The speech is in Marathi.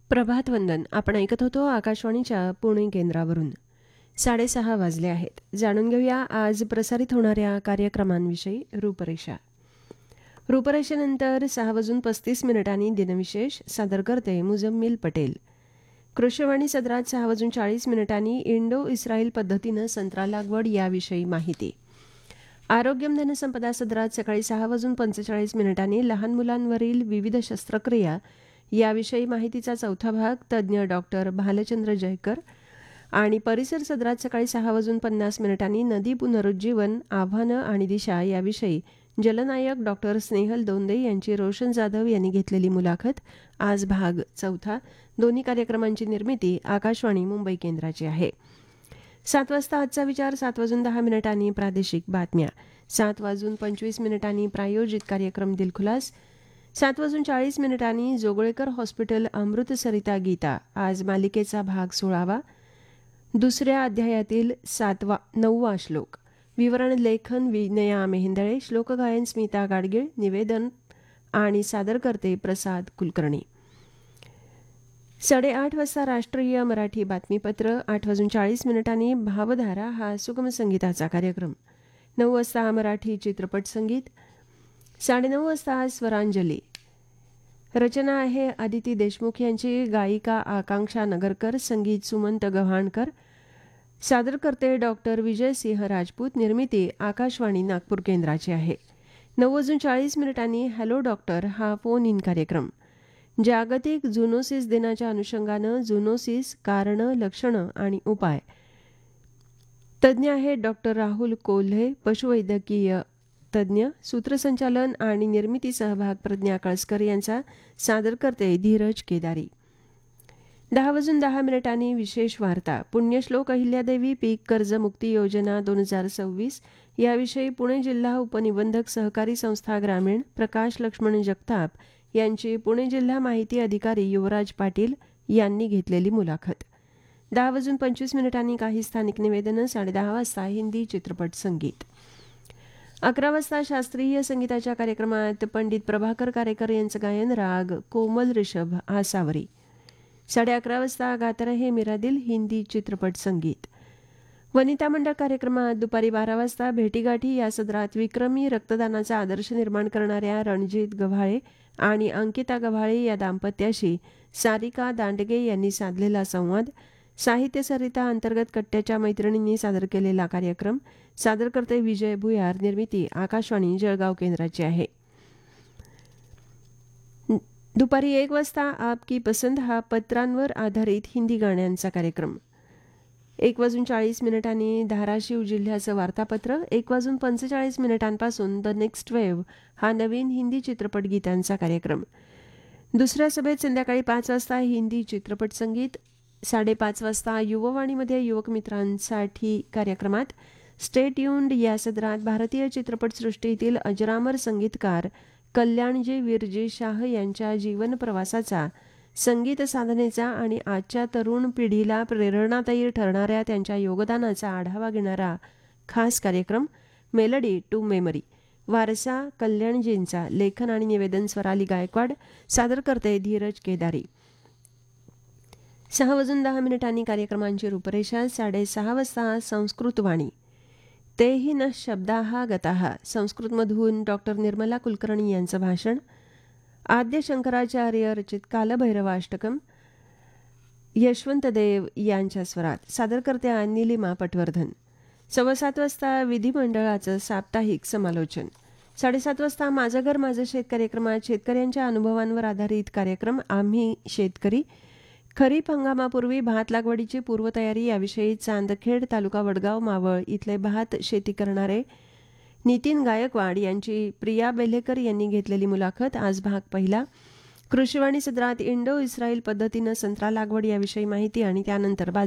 प्रभात वंदन आपण ऐकत होतो आकाशवाणीच्या पुणे केंद्रावरून. 6:30 वाजले आहेत. जाणून घेऊया आज प्रसारित होणाऱ्या कार्यक्रमांविषयी. रूपरेषेनंतर 6:35 दिनविशेष सादर करते मुजम्मिल पटेल. कृषीवाणी सदरात 6:40 इंडो इस्रायल पद्धतीनं संत्रा लागवड याविषयी माहिती. आरोग्यम धनसंपदा सदरात सकाळी 6:45 लहान मुलांवरील विविध शस्त्रक्रिया याविषयी माहितीचा चौथा भाग तज्ज्ञ डॉक्टर भालचंद्र जयकर. आणि परिसर सदरात सकाळी 6:50 नदी पुनरुज्जीवन आव्हानं आणि दिशा याविषयी जलनायक डॉक्टर स्नेहल दोंदे यांची रोशन जाधव यांनी घेतलेली मुलाखत. आज भाग चौथा. दोन्ही कार्यक्रमांची निर्मिती आकाशवाणी मुंबई केंद्राची आहे. 7 वाजता आजचा विचार. 7:10 प्रादेशिक बातम्या. 7:25 प्रायोजित कार्यक्रम दिलखुलास. 7:40 जोगळेकर हॉस्पिटल अमृतसरिता गीता. आज मालिकेचा भाग 16वा. दुसऱ्या अध्यायातील 9वा श्लोक. विवरण लेखन विनया मेहेंदळे. श्लोकगायन स्मिता गाडगीळ. निवेदन आणि सादर करते प्रसाद कुलकर्णी. 8:30 वाजता राष्ट्रीय मराठी बातमीपत्र. 8:40 भावधारा हा सुगम संगीताचा कार्यक्रम. 9 वाजता मराठी चित्रपट संगीत. 9:30 वाजता स्वरांजली. रचना आहे आदिती देशमुख यांची. गायिका आकांक्षा नगरकर. संगीत सुमंत गव्हाणकर. सादर करते डॉक्टर विजयसिंह राजपूत. निर्मिती आकाशवाणी नागपूर केंद्राची आहे. 9:40 हॅलो डॉक्टर हा फोन इन कार्यक्रम. जागतिक झुनोसिस दिनाच्या अनुषंगानं झुनोसिस कारणं, लक्षणं आणि उपाय. तज्ज्ञ आहेत डॉक्टर राहुल कोल्हे, पशुवैद्यकीय तज्ज्ञ. सूत्रसंचालन आणि निर्मिती सहभाग प्रज्ञा कळसकर यांचा. सादर करते धीरज केदारी. 10:10 विशेष वार्ता. पुण्यश्लोक अहिल्यादेवी पीक कर्ज मुक्ती योजना 2026 याविषयी पुणे जिल्हा उपनिबंधक सहकारी संस्था ग्रामीण प्रकाश लक्ष्मण जगताप यांची पुणे जिल्हा माहिती अधिकारी युवराज पाटील यांनी घेतलेली मुलाखत. 10:25 काही स्थानिक निवेदनं. 10:30 वाजता हिंदी चित्रपट संगीत. 11 वाजता शास्त्रीय संगीताच्या कार्यक्रमात पंडित प्रभाकर कारेकर यांचं गायन. राग कोमल ऋषभ आसावरी. 11:30 वाजता गाता रहे मेरा दिल हिंदी चित्रपट संगीत. वनिता मंडळ कार्यक्रमात दुपारी 12 वाजता भेटीगाठी या सदरात विक्रमी रक्तदानाचा आदर्श निर्माण करणाऱ्या रणजित गव्हाळे आणि अंकिता गव्हाळे या दाम्पत्याशी सारिका दांडगे यांनी साधलेला संवाद. साहित्य सरिता अंतर्गत कट्ट्याच्या मैत्रिणींनी सादर केलेला कार्यक्रम. सादर करते विजय भुयार. निर्मिती आकाशवाणी जळगाव केंद्राची आहे. दुपारी 1 वाजता आपकी पसंद हा पत्रांवर आधारित हिंदी गाण्यांचा कार्यक्रम. 1:40 धाराशिव जिल्ह्याचं वार्तापत्र. 1:45 द नेक्स्ट वेव्ह हा नवीन हिंदी चित्रपट गीतांचा कार्यक्रम. दुसऱ्या सभेत संध्याकाळी 5 वाजता हिंदी चित्रपट संगीत. 5:30 वाजता युववाणीमध्ये युवक मित्रांसाठी कार्यक्रमात स्टे ट्यून्ड या सदरात भारतीय चित्रपटसृष्टीतील अजरामर संगीतकार कल्याणजी विरजी शाह यांच्या जीवन प्रवासाचा, संगीत साधनेचा आणि आजच्या तरुण पिढीला प्रेरणादायी ठरणाऱ्या त्यांच्या योगदानाचा आढावा घेणारा खास कार्यक्रम मेलडी टू मेमरी. वारसा कल्याणजींचा. लेखन आणि निवेदन स्वराली गायकवाड. सादर करते धीरज केदारी. 6:10 कार्यक्रमांची रूपरेषा. 6:30 वाजता संस्कृत वाणी. तेही न शब्दाः गताः. संस्कृतमधून डॉक्टर निर्मला कुलकर्णी यांचं भाषण. आद्य शंकराचार्य रचित कालभैरवाष्टकम यशवंत देव यांच्या स्वरात. सादर करत्या निलिमा पटवर्धन. 7:15 वाजता विधिमंडळाचं साप्ताहिक समालोचन. 7:30 वाजता माझं घर माझं शेत कार्यक्रमात शेतकऱ्यांच्या अनुभवांवर आधारित कार्यक्रम आम्ही शेतकरी. खरीप हंगामापूर्वी भात लागवडीची पूर्वतयारी याविषयी चांदखेड तालुका वडगाव मावळ इथले भात शेती करणारे नितीन गायकवाड यांची प्रिया बेलेकर यांनी घेतलेली मुलाखत. आज भाग पहिला. कृषीवाणी सदरात इंडो इस्रायल पद्धतीनं संत्रा लागवड याविषयी माहिती आणि त्यानंतर